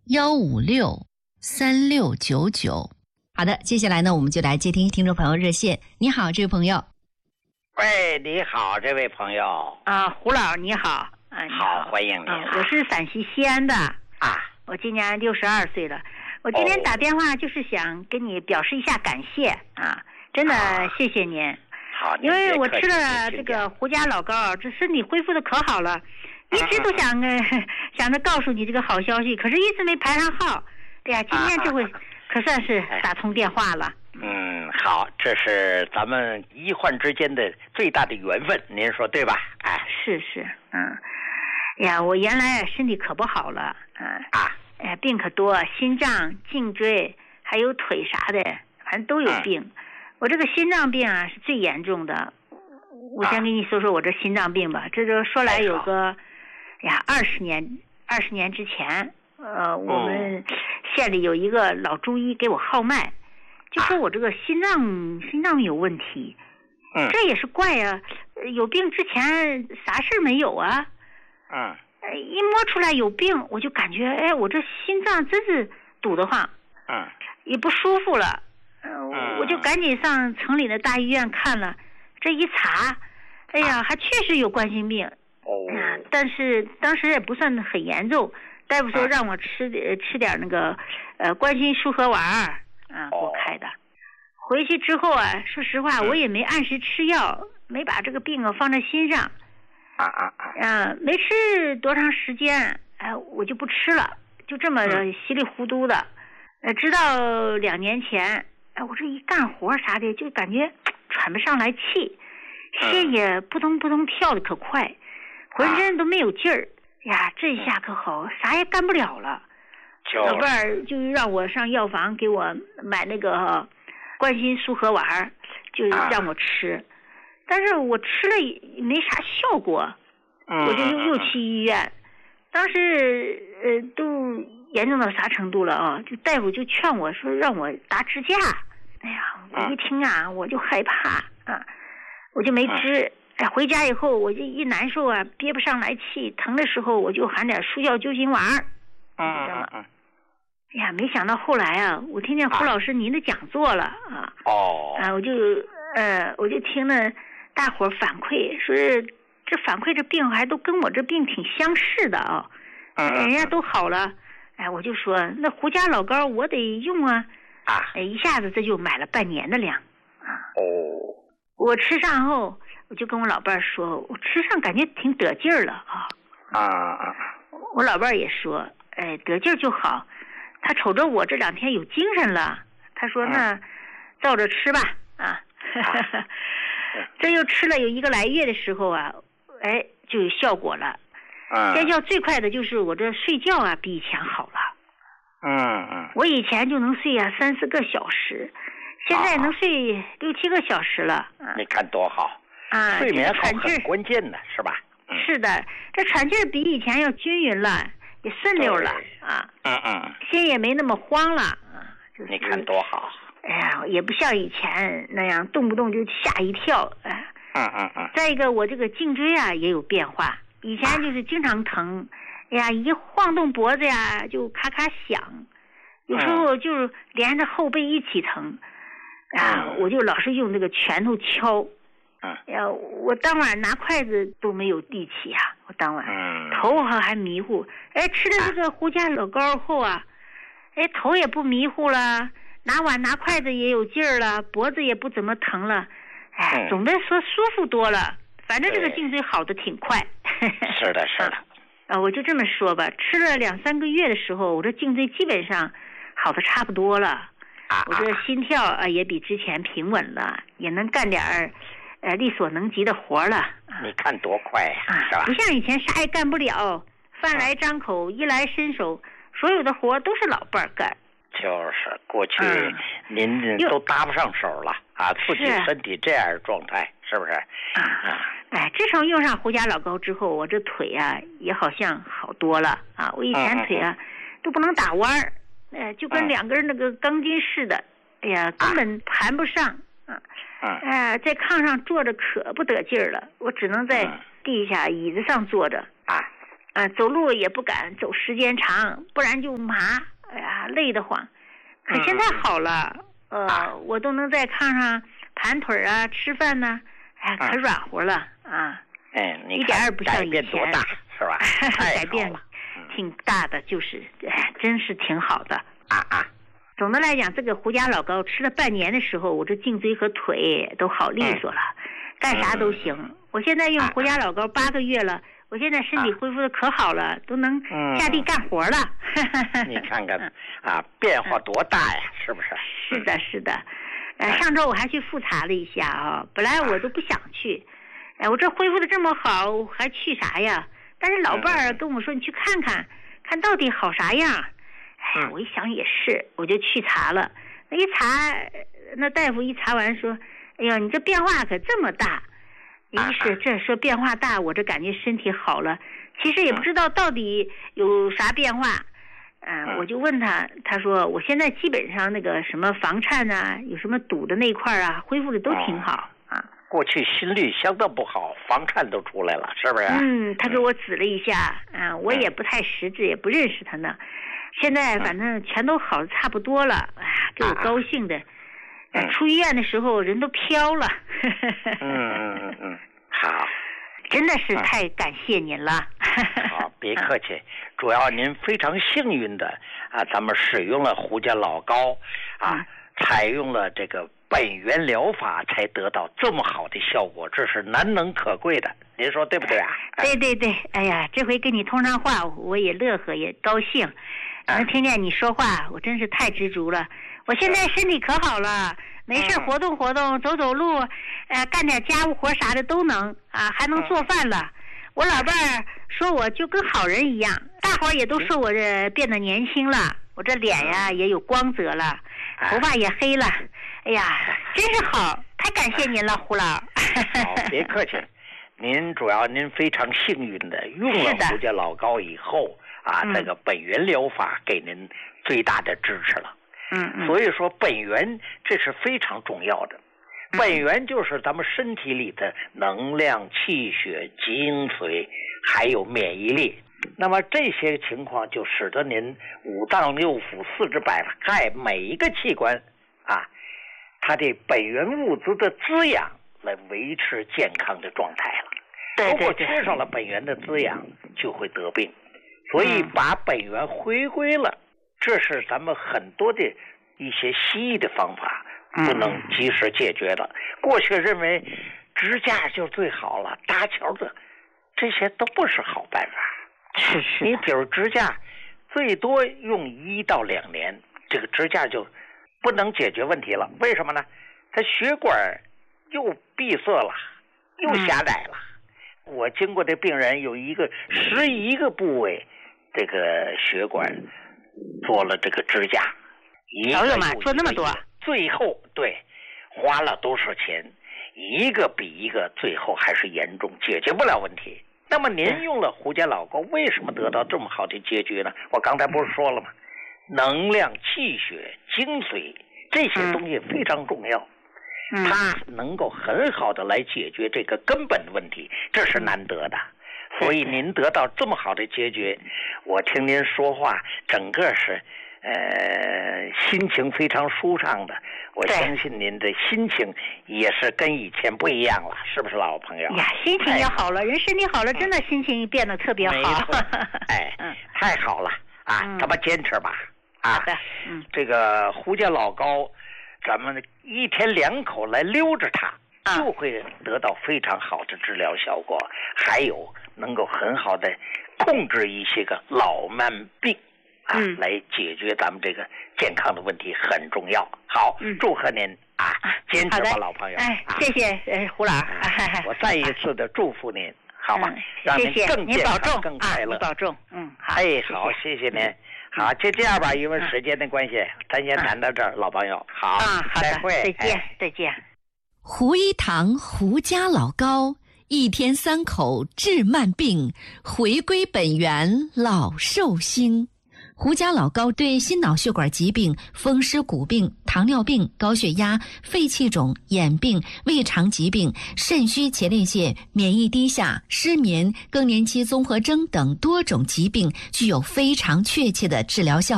1563699。好的，接下来呢，我们就来接听听众朋友热线。你好，这位朋友。 喂，你好，这位朋友。 胡老你好。 好，欢迎你。 我是陕西西安的。我今年62岁了。我今天打电话就是想跟你表示一下感谢真的谢谢您。 好， 因为我吃了这个胡家老膏，这身体恢复的可好了，一直都想着告诉你这个好消息，可是一直没排上号。哎呀，今天这回可算是打通电话了。 好，这是咱们医患之间的最大的缘分，您说对吧？ 是，哎呀，我原来身体可不好了，病可多，心脏、颈椎还有腿啥的，反正都有病。我这个心脏病是最严重的。我先跟你说说我这心脏病吧。这就说来有个，20年之前，我们县里有一个老中医给我号脉，就说我这个心脏有问题。这也是怪呀，有病之前啥事没有啊。一摸出来有病，我就感觉我这心脏真是堵得慌，也不舒服了。我就赶紧上城里的大医院看了，这一查，哎呀，还确实有冠心病。但是当时也不算很严重，大夫说让我吃点那个冠心舒和丸给我开的。回去之后说实话，我也没按时吃药，没把这个病放在心上。没吃多长时间，我就不吃了，就这么稀里糊涂的。直到2年前，我这一干活啥的，就感觉喘不上来气，心也扑通扑通跳的可快，浑身都没有劲儿。呀，这下可好，啥也干不了了。老伴儿就让我上药房给我买那个冠心舒和丸，就让我吃。但是我吃了也没啥效果，我就又去医院。当时都严重到啥程度了就大夫就劝我说让我打支架。哎呀，我一听我就害怕我就没支。回家以后我就一难受憋不上来气，疼的时候我就含点舒效救心丸。哎呀，没想到后来我听见胡老师您的讲座了我就听了大伙反馈，说这反馈这病还都跟我这病挺相似的人家都好了。我就说那胡家老膏我得用一下子这就买了半年的量我吃上后，我就跟我老伴儿说，我吃上感觉挺得劲儿了我老伴儿也说得劲儿就好，他瞅着我这2天有精神了，他说那照着吃吧这又吃了有1个来月的时候就有效果了。见效最快的就是我这睡觉比以前好了。我以前就能睡3-4个小时，现在能睡6-7个小时了。 你看多好睡眠好很关键的是吧？ 是的，这喘劲儿比以前要均匀了，也顺溜了心也没那么慌了你看多好。 哎呀，也不像以前那样动不动就吓一跳再一个我这个颈椎也有变化，以前就是经常疼，一晃动脖子就咔咔响，有时候就是连着后背一起疼我就老是用这个拳头敲我当晚拿筷子都没有力气我当晚头还迷糊。吃了这个胡家老膏后头也不迷糊了，拿碗拿筷子也有劲儿了，脖子也不怎么疼了，总的说舒服多了。反正这个颈椎好的挺快。 是的我就这么说吧，吃了2-3个月的时候，我这颈椎基本上好的差不多了我这心跳也比之前平稳了，也能干点力所能及的活了你看多快是吧？ 不像以前啥也干不了，饭来张口衣来伸手，所有的活都是老伴儿干。 就是过去您都搭不上手了自己身体这样的状态是不是自从用上胡家老膏之后，我这腿也好像好多了我以前腿都不能打弯儿就跟2根那个钢筋似的，哎呀根本盘不上在炕上坐着可不得劲儿了，我只能在地下椅子上坐着走路也不敢走时间长，不然就麻，哎呀，累得慌。可现在好了，我都能在炕上盘腿啊，吃饭呢，哎，可软和了啊。 一点也不像以前。 改变多大是吧？ 改变挺大的，就是真是挺好的。总的来讲，这个胡家老膏吃了半年的时候，我这颈椎和腿都好利索了，干啥都行。我现在用胡家老膏8个月了，我现在身体恢复的可好了，都能下地干活了。 你看看变化多大呀，是不是？ 是的，是的。上周我还去复查了一下啊，本来我都不想去，我这恢复的这么好，我还去啥呀？但是老伴儿跟我说，你去看看，看到底好啥样。我一想也是，我就去查了。一查，那大夫一查完说：“哎呀，你这变化可这么大。”一是这说变化大，我这感觉身体好了。其实也不知道到底有啥变化。我就问他，他说我现在基本上那个什么房颤啊，有什么堵的那一块啊，恢复的都挺好啊。 过去心率相当不好，房颤都出来了，是不是？ 他给我指了一下，我也不太识字，也不认识他呢。现在反正全都好的差不多了，给我高兴的。出医院的时候人都飘了。 好， 真的是太感谢您了。 好，别客气。主要您非常幸运的咱们使用了胡家老膏采用了这个本源疗法，才得到这么好的效果，这是难能可贵的。您说对不对啊？ 对对对，哎呀，这回跟你通上话，我也乐呵也高兴。能听见你说话，我真是太知足了。我现在身体可好了，没事活动活动，走走路，干点家务活啥的都能还能做饭了。我老伴儿说我就跟好人一样，大伙儿也都说我这变得年轻了，我这脸呀也有光泽了，头发也黑了。哎呀，真是好，太感谢您了，胡老。 好，别客气。您非常幸运的用了胡家老膏以后这个本源疗法给您最大的支持了。所以说本源这是非常重要的。本源就是咱们身体里的能量、气血、精髓，还有免疫力。那么这些情况就使得您五脏六腑、四肢百骸每一个器官它的本源物质的滋养来维持健康的状态了。如果缺少了本源的滋养，就会得病。所以把本源回归了，这是咱们很多的一些西医的方法不能及时解决的。过去认为支架就最好了，搭桥的这些都不是好办法。 是你比如支架最多用1到2年，这个支架就不能解决问题了。为什么呢？它血管又闭塞了，又狭窄了。我经过的病人有11个部位这个血管做了这个支架， 做那么多， 最后花了多少钱，一个比一个最后还是严重，解决不了问题。那么您用了胡家老膏，为什么得到这么好的结局呢？我刚才不是说了吗？能量、气血、精髓这些东西非常重要，它能够很好的来解决这个根本的问题，这是难得的。所以您得到这么好的结局，我听您说话整个是心情非常舒畅的。我相信您的心情也是跟以前不一样了，是不是老朋友？ 心情也好了，人身体好了，真的心情变得特别好。 太好了咱们坚持吧。 好的， 这个胡家老膏，咱们1天2口来溜着它，就会得到非常好的治疗效果，还有能够很好的控制一些个老慢病来解决咱们这个健康的问题，很重要。好，祝贺您坚持吧，老朋友。 谢谢胡老。 我再一次的祝福您，好吧？让您更健康、更快乐。 您保重。好。 好，谢谢您。好，就这样吧，因为时间的关系，咱先谈到这儿，老朋友。好，再会， 再见。 胡一堂胡家老膏，1天3口治慢病，回归本源老寿星。 胡家老膏对心脑血管疾病、风湿骨病、糖尿病、高血压、肺气肿、眼病、胃肠疾病、肾虚前列腺、免疫低下、失眠、更年期综合征等多种疾病具有非常确切的治疗效果。